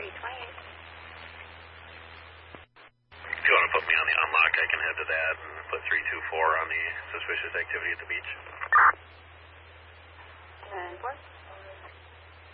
If you want to put me on the unlock, I can head to that and put 324 on the suspicious activity at the beach.